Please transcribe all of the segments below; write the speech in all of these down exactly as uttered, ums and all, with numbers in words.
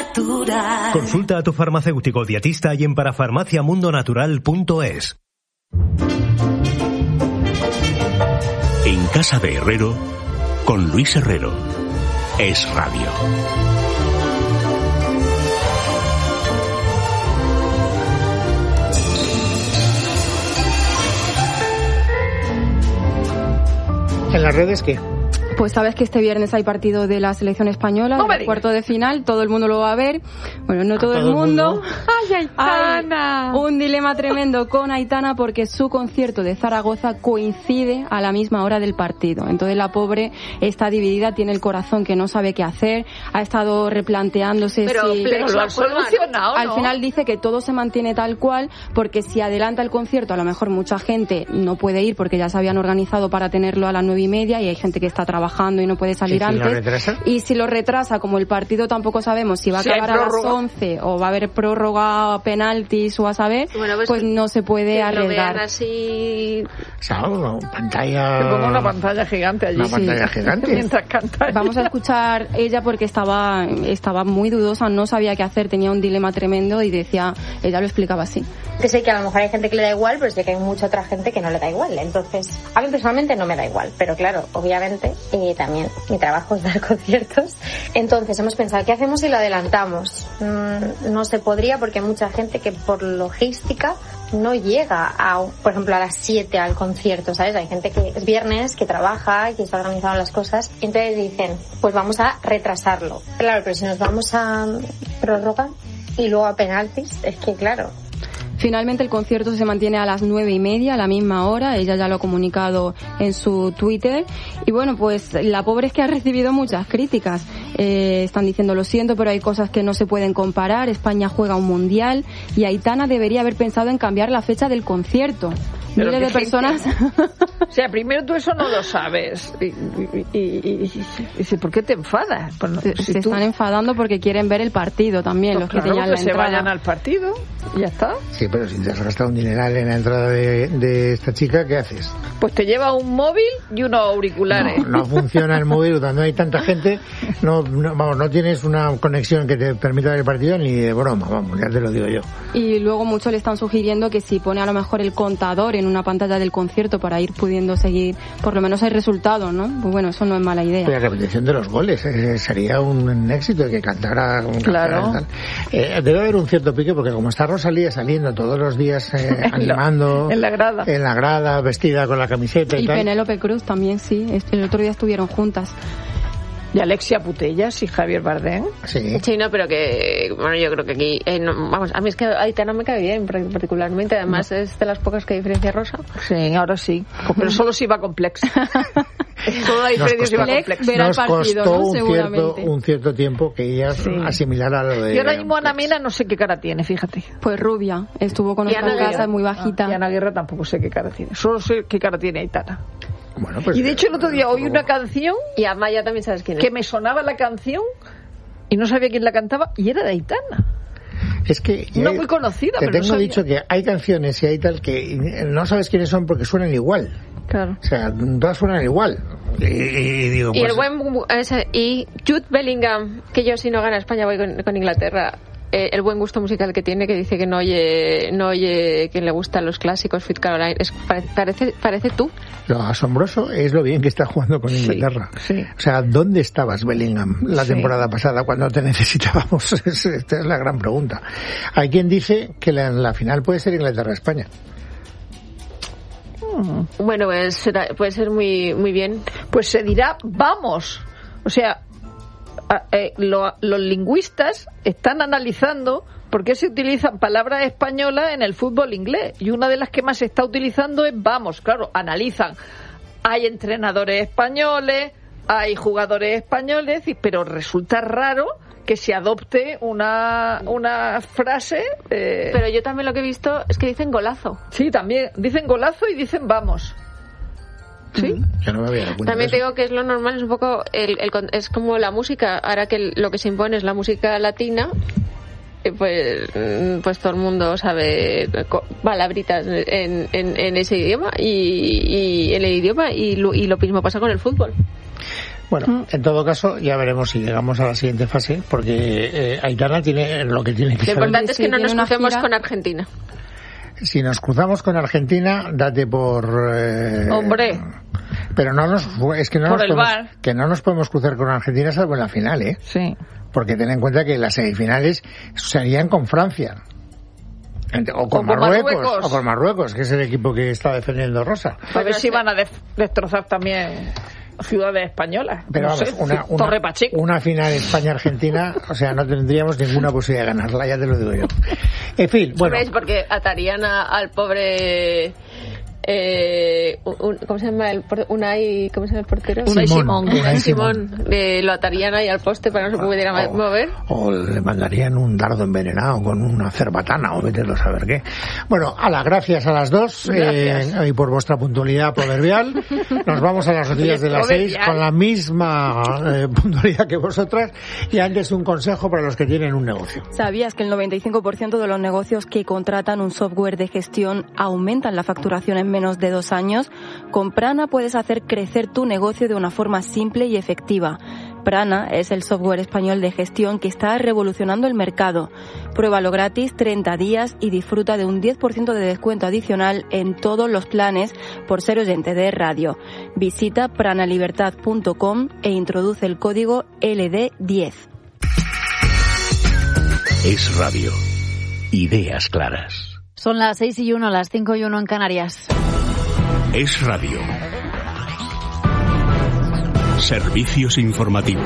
Natural. Consulta a tu farmacéutico dietista y en parafarmacia mundo natural punto es. En Casa de Herrero, con Luis Herrero. Es Radio. ¿En las redes qué? Pues sabes que este viernes hay partido de la selección española, no el cuarto de final, todo el mundo lo va a ver. Bueno, no todo, todo el mundo. mundo. ¡Ay, Aitana! Hay un dilema tremendo con Aitana porque su concierto de Zaragoza coincide a la misma hora del partido. Entonces la pobre está dividida, tiene el corazón que no sabe qué hacer, ha estado replanteándose pero, si... Pero lo han solucionado, ¿no? Al final dice que todo se mantiene tal cual porque si adelanta el concierto a lo mejor mucha gente no puede ir porque ya se habían organizado para tenerlo a las nueve y media y hay gente que está trabajando y no puede salir ¿Y si antes. Y si lo retrasa, como el partido tampoco sabemos si va a acabar a las once o va a haber prórroga, penaltis o a saber, bueno, pues, pues no se puede arriesgar. Así... O sea, una pantalla... Te pongo una pantalla gigante allí. Una sí. pantalla gigante. Mientras canta. Vamos a escuchar ella porque estaba, estaba muy dudosa, no sabía qué hacer, tenía un dilema tremendo y decía, ella lo explicaba así. Que sé que a lo mejor hay gente que le da igual, pero sé que hay mucha otra gente que no le da igual. Entonces, a mí personalmente no me da igual, pero claro, obviamente... Y también mi trabajo es dar conciertos. Entonces hemos pensado, ¿qué hacemos si lo adelantamos? Mm, no se podría porque hay mucha gente que por logística no llega, a, por ejemplo, a las siete al concierto, ¿sabes? Hay gente que es viernes, que trabaja, que está organizando las cosas. Entonces dicen, pues vamos a retrasarlo. Claro, pero si nos vamos a prórroga y luego a penaltis, es que claro... Finalmente el concierto se mantiene a las nueve y media, a la misma hora, ella ya lo ha comunicado en su Twitter. Y bueno, pues la pobre es que ha recibido muchas críticas. Eh, están diciendo, lo siento, pero hay cosas que no se pueden comparar. España juega un mundial y Aitana debería haber pensado en cambiar la fecha del concierto. Miles de personas... O sea, primero tú eso no lo sabes. Y, y, y, y, y, y ¿por qué te enfadas? Pues no, se si se tú... están enfadando porque quieren ver el partido también, pues los claro, que tenían que la se entrada. vayan al partido y ya está. Sí, pero si te has gastado un dineral en la entrada de, de esta chica, ¿qué haces? Pues te lleva un móvil y unos auriculares. No, no funciona el móvil, cuando hay tanta gente, no, no, vamos, no tienes una conexión que te permita ver el partido ni de broma, vamos, ya te lo digo yo. Y luego muchos le están sugiriendo que si pone a lo mejor el contador en una pantalla del concierto para ir pudiendo seguir, por lo menos hay resultado, ¿no? Pues bueno, eso no es mala idea. La repetición de los goles eh, sería un éxito que cantara un claro. Eh, debe haber un cierto pique porque como está Rosalía saliendo todos los días eh, animando en la grada, en la grada, vestida con la camiseta y, y tal. Penélope Cruz también, sí, el otro día estuvieron juntas. Y Alexia Putellas y Javier Bardem. Sí. Sí, no, pero que, bueno, yo creo que aquí, eh, no, vamos, a mí es que Aitana me cae bien particularmente, además no. Es de las pocas que diferencia Rosa. Sí, ahora sí, pero solo si va complex. Solo la diferencia si va complex. Ver Nos al partido, costó ¿no? un, cierto, Seguramente. un cierto tiempo que ella sí. asimilara lo de... Y ahora mismo Ana Mena no sé qué cara tiene, fíjate. Pues rubia, estuvo con otra casa, muy bajita. Ah, y Ana Guerra tampoco sé qué cara tiene, solo sé qué cara tiene Aitana. Bueno, pues, y de hecho el otro día oí una canción y Amaya también sabes quién es, que me sonaba la canción y no sabía quién la cantaba y era de Aitana. Es que no hay, muy conocida, te pero tengo no sabía. dicho que hay canciones y hay tal que no sabes quiénes son porque suenan igual. Claro. O sea, todas suenan igual. Y, y, digo, y pues, el buen ese, y Jude Bellingham, que yo si no gana España voy con, con Inglaterra. Eh, el buen gusto musical que tiene, que dice que no oye no oye que le gustan los clásicos, Fit Caroline, es, parece parece tú. Lo asombroso es lo bien que está jugando con Inglaterra. Sí, sí. O sea, ¿dónde estabas, Bellingham, la sí. temporada pasada cuando te necesitábamos? Esta es la gran pregunta. Hay quien dice que la, la final puede ser Inglaterra-España. Hmm. Bueno, pues puede ser muy muy bien. Pues se dirá, vamos. O sea, Eh, lo, los lingüistas están analizando por qué se utilizan palabras españolas en el fútbol inglés y una de las que más se está utilizando es vamos. Claro, analizan, hay entrenadores españoles, hay jugadores españoles, pero resulta raro que se adopte una una frase eh... pero yo también lo que he visto es que dicen golazo. Sí, también dicen golazo y dicen vamos. Sí, yo no me había dado cuenta. También te digo que es lo normal, es un poco el, el, es como la música, ahora que lo que se impone es la música latina, pues pues todo el mundo sabe palabritas en, en, en ese idioma y, y en el idioma y lo, y lo mismo pasa con el fútbol. Bueno, en todo caso, ya veremos si llegamos a la siguiente fase, porque eh, Aitana tiene lo que tiene que saber. Lo importante es que no nos crucemos gira... con Argentina. Si nos cruzamos con Argentina, date por... Eh, Hombre. Pero no nos... Es que no por nos, el podemos, bar. que no nos podemos cruzar con Argentina salvo en la final, ¿eh? Sí. Porque ten en cuenta que las semifinales serían con Francia. O con, o con Marruecos, Marruecos. O con Marruecos, que es el equipo que está defendiendo Rosa. A ver si van a def- destrozar también ciudades españolas. Pero no vamos, sé, una, una, Torre Pacheco. una final España-Argentina, o sea, no tendríamos ninguna posibilidad de ganarla, ya te lo digo yo. En fin, bueno. ¿Sabéis? Porque atarían a, al pobre... Eh, un, ¿Cómo se llama? El, Unai, ¿cómo se llama el portero? Unai Simón. Simón. Unai Simón. Eh, lo atarían ahí al poste para que no se pudiera o, mover. O le mandarían un dardo envenenado con una cerbatana o meterlo a saber qué. Bueno, a las gracias a las dos eh, y por vuestra puntualidad proverbial. Nos vamos a las noticias de las seis con la misma eh, puntualidad que vosotras. Y antes un consejo para los que tienen un negocio. ¿Sabías que el noventa y cinco por ciento de los negocios que contratan un software de gestión aumentan la facturación en menos de dos años? Con Prana puedes hacer crecer tu negocio de una forma simple y efectiva. Prana es el software español de gestión que está revolucionando el mercado. Pruébalo gratis treinta días y disfruta de un diez por ciento de descuento adicional en todos los planes por ser oyente de radio. Visita pranalibertad punto com e introduce el código L D diez. Es radio. Ideas claras. Son las seis y uno, las cinco y uno en Canarias. Es radio. Servicios informativos.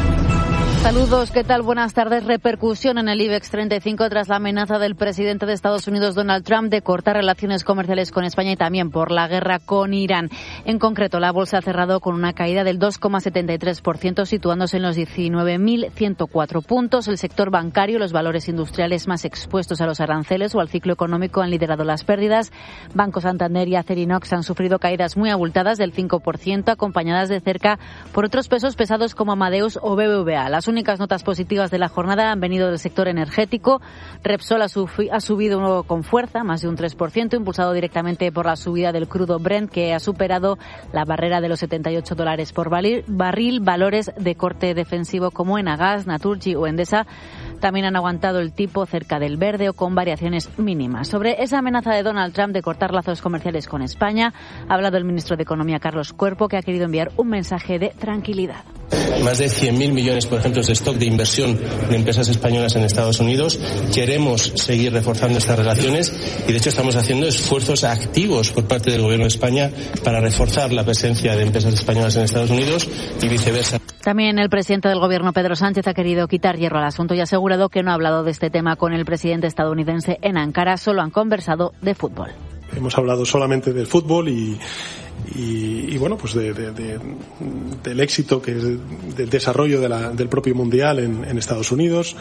Saludos, ¿qué tal? Buenas tardes. Repercusión en el IBEX treinta y cinco tras la amenaza del presidente de Estados Unidos, Donald Trump, de cortar relaciones comerciales con España y también por la guerra con Irán. En concreto, la bolsa ha cerrado con una caída del dos coma setenta y tres por ciento, situándose en los diecinueve mil ciento cuatro puntos. El sector bancario, los valores industriales más expuestos a los aranceles o al ciclo económico han liderado las pérdidas. Banco Santander y Acerinox han sufrido caídas muy abultadas del cinco por ciento, acompañadas de cerca por otros pesos pesados como Amadeus o B B V A. Las únicas notas positivas de la jornada han venido del sector energético. Repsol ha, sufi- ha subido con fuerza, más de un tres por ciento, impulsado directamente por la subida del crudo Brent, que ha superado la barrera de los setenta y ocho dólares por barril. barril. Valores de corte defensivo como Enagas, Naturgy o Endesa también han aguantado el tipo cerca del verde o con variaciones mínimas. Sobre esa amenaza de Donald Trump de cortar lazos comerciales con España, ha hablado el ministro de Economía, Carlos Cuerpo, que ha querido enviar un mensaje de tranquilidad. Más de cien mil millones, por ejemplo, de stock de inversión de empresas españolas en Estados Unidos. Queremos seguir reforzando estas relaciones y, de hecho, estamos haciendo esfuerzos activos por parte del Gobierno de España para reforzar la presencia de empresas españolas en Estados Unidos y viceversa. También el presidente del Gobierno, Pedro Sánchez, ha querido quitar hierro al asunto y ha asegurado que no ha hablado de este tema con el presidente estadounidense en Ankara, solo han conversado de fútbol. Hemos hablado solamente del fútbol y Y, y bueno, pues de, de, de, del éxito, que es del desarrollo de la, del propio mundial en, en Estados Unidos.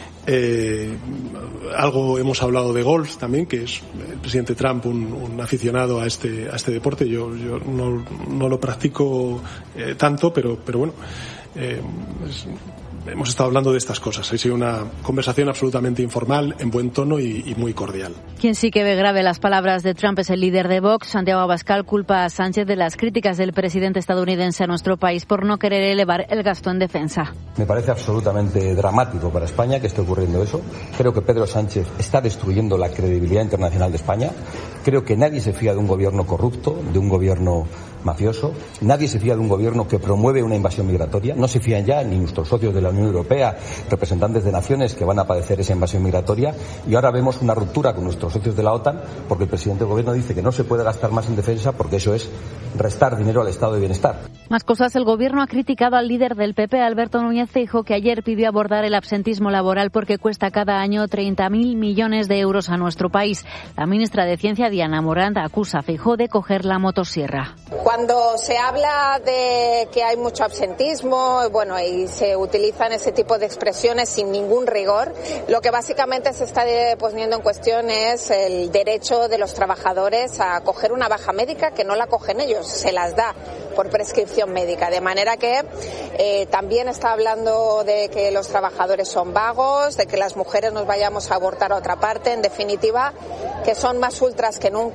Eh, algo hemos hablado de golf también, que es el presidente Trump un, un aficionado a este a este deporte. Yo, yo no, no lo practico eh, tanto, pero pero bueno. Eh, es, Hemos estado hablando de estas cosas. Ha sido una conversación absolutamente informal, en buen tono y, y muy cordial. Quien sí que ve grave las palabras de Trump es el líder de Vox. Santiago Abascal culpa a Sánchez de las críticas del presidente estadounidense a nuestro país por no querer elevar el gasto en defensa. Me parece absolutamente dramático para España que esté ocurriendo eso. Creo que Pedro Sánchez está destruyendo la credibilidad internacional de España. Creo que nadie se fía de un gobierno corrupto, de un gobierno mafioso. Nadie se fía de un gobierno que promueve una invasión migratoria. No se fían ya ni nuestros socios de la Unión Europea, representantes de naciones que van a padecer esa invasión migratoria. Y ahora vemos una ruptura con nuestros socios de la OTAN porque el presidente del gobierno dice que no se puede gastar más en defensa porque eso es restar dinero al estado de bienestar. Más cosas. El gobierno ha criticado al líder del P P, Alberto Núñez Feijóo, que ayer pidió abordar el absentismo laboral porque cuesta cada año treinta mil millones de euros a nuestro país. La ministra de Ciencia, Diana Morant, acusa a Feijóo de coger la motosierra. Cuando se habla de que hay mucho absentismo, bueno, y se utilizan ese tipo de expresiones sin ningún rigor, lo que básicamente se está poniendo en cuestión es el derecho de los trabajadores a coger una baja médica que no la cogen ellos, se las da por prescripción médica. De manera que eh, también está hablando de que los trabajadores son vagos, de que las mujeres nos vayamos a abortar a otra parte, en definitiva, que son más ultras que nunca.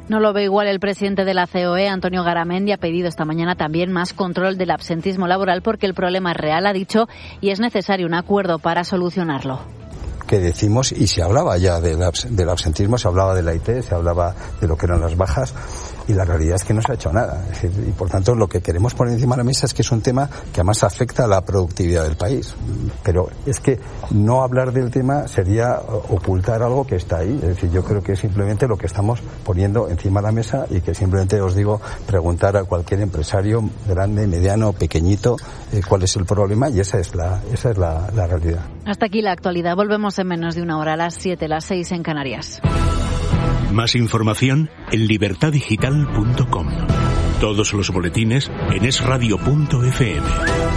No lo ve igual el presidente de la C O E, Antonio Garamendi, ha pedido esta mañana también más control del absentismo laboral porque el problema es real, ha dicho, y es necesario un acuerdo para solucionarlo. Que decimos, y se hablaba ya del, abs- del absentismo, se hablaba de la I T, se hablaba de lo que eran las bajas, y la realidad es que no se ha hecho nada. Es decir, y por tanto lo que queremos poner encima de la mesa es que es un tema que además afecta a la productividad del país. Pero es que no hablar del tema sería ocultar algo que está ahí. Es decir, yo creo que es simplemente lo que estamos poniendo encima de la mesa y que simplemente os digo, preguntar a cualquier empresario, grande, mediano, pequeñito, eh, cuál es el problema, y esa es la, esa es la, la realidad. Hasta aquí la actualidad. Volvemos en menos de una hora, a las siete, las seis en Canarias. Más información en libertad digital punto com. Todos los boletines en es radio punto efe eme.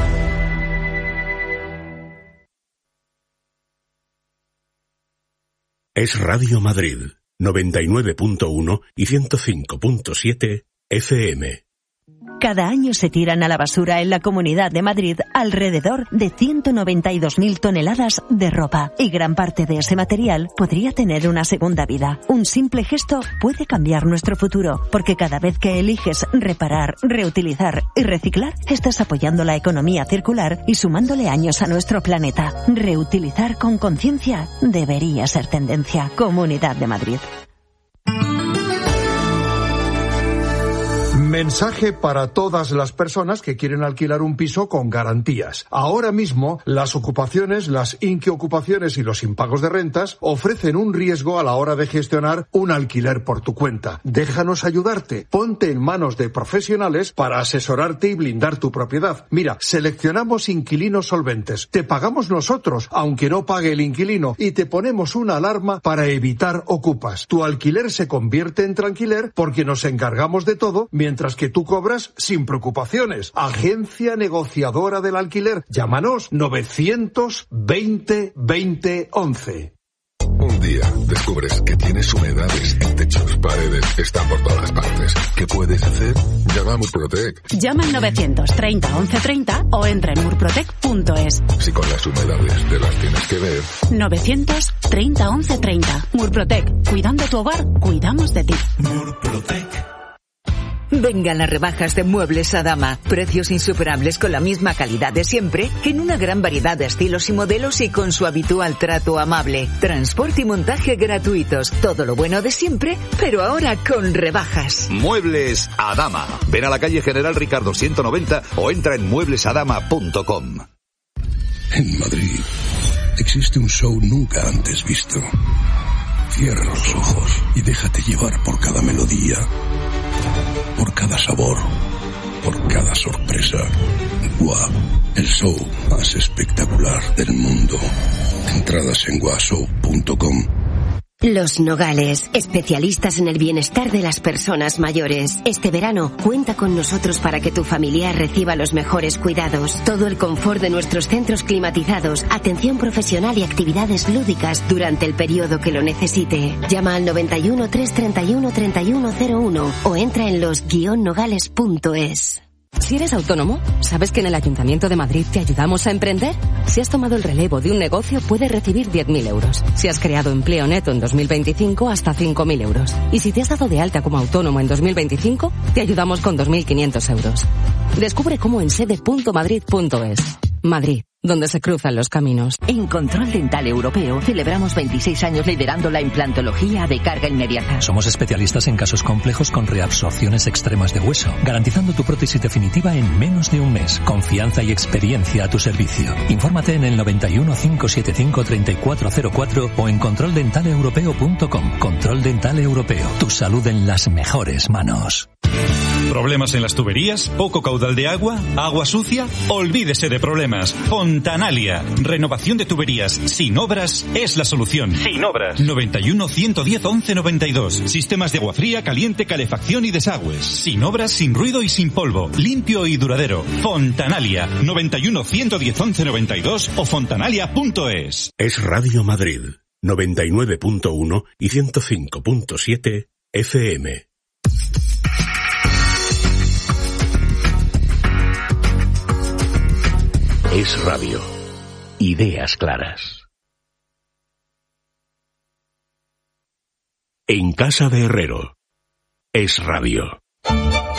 Es Radio Madrid, noventa y nueve punto uno y ciento cinco punto siete efe eme. Cada año se tiran a la basura en la Comunidad de Madrid alrededor de ciento noventa y dos mil toneladas de ropa, y gran parte de ese material podría tener una segunda vida. Un simple gesto puede cambiar nuestro futuro, porque cada vez que eliges reparar, reutilizar y reciclar, estás apoyando la economía circular y sumándole años a nuestro planeta. Reutilizar con conciencia debería ser tendencia. Comunidad de Madrid. Mensaje para todas las personas que quieren alquilar un piso con garantías. Ahora mismo, las ocupaciones, las inquiocupaciones y los impagos de rentas ofrecen un riesgo a la hora de gestionar un alquiler por tu cuenta. Déjanos ayudarte. Ponte en manos de profesionales para asesorarte y blindar tu propiedad. Mira, seleccionamos inquilinos solventes. Te pagamos nosotros, aunque no pague el inquilino, y te ponemos una alarma para evitar ocupas. Tu alquiler se convierte en tranquiler porque nos encargamos de todo, mientras que tú cobras sin preocupaciones. Agencia negociadora del alquiler. Llámanos novecientos veinte veinte once. Un día descubres que tienes humedades en techos, paredes, están por todas partes. ¿Qué puedes hacer? Llama a Murprotec. Llama al novecientos treinta once treinta o entra en murprotec punto es. Si con las humedades te las tienes que ver. novecientos treinta once treinta. Murprotec. Cuidando tu hogar, cuidamos de ti. Murprotec. Vengan las rebajas de Muebles Adama. Precios insuperables con la misma calidad de siempre, en una gran variedad de estilos y modelos y con su habitual trato amable. Transporte y montaje gratuitos. Todo lo bueno de siempre, pero ahora con rebajas. Muebles Adama. Ven a la calle General Ricardo ciento noventa o entra en muebles adama punto com. En Madrid existe un show nunca antes visto. Cierra los ojos y déjate llevar por cada melodía, por cada sabor, por cada sorpresa. Gua, el show más espectacular del mundo. Entradas en gua show punto com. Los Nogales, especialistas en el bienestar de las personas mayores. Este verano, cuenta con nosotros para que tu familiar reciba los mejores cuidados. Todo el confort de nuestros centros climatizados, atención profesional y actividades lúdicas durante el periodo que lo necesite. Llama al noventa y uno, trescientos treinta y uno, treinta y uno cero uno o entra en los guion nogales punto es. Si eres autónomo, ¿sabes que en el Ayuntamiento de Madrid te ayudamos a emprender? Si has tomado el relevo de un negocio, puedes recibir diez mil euros. Si has creado empleo neto en dos mil veinticinco, hasta cinco mil euros. Y si te has dado de alta como autónomo en dos mil veinticinco, te ayudamos con dos mil quinientos euros. Descubre cómo en sede punto madrid punto es. Madrid, donde se cruzan los caminos. En Control Dental Europeo celebramos veintiséis años liderando la implantología de carga inmediata. Somos especialistas en casos complejos con reabsorciones extremas de hueso, garantizando tu prótesis definitiva en menos de un mes. Confianza y experiencia a tu servicio. Infórmate en el noventa y uno, cinco setenta y cinco, treinta y cuatro cero cuatro o en control dental europeo punto com. Control Dental Europeo. Tu salud en las mejores manos. ¿Problemas en las tuberías? ¿Poco caudal de agua? ¿Agua sucia? Olvídese de problemas. Fontanalia. Renovación de tuberías sin obras es la solución. Sin obras. noventa y uno, ciento diez, once noventa y dos. Sistemas de agua fría, caliente, calefacción y desagües. Sin obras, sin ruido y sin polvo. Limpio y duradero. Fontanalia. noventa y uno, ciento diez, once noventa y dos o fontanalia punto es. Es Radio Madrid. noventa y nueve punto uno y ciento cinco punto siete efe eme. Es Radio. Ideas claras. En casa de Herrero. Es Radio.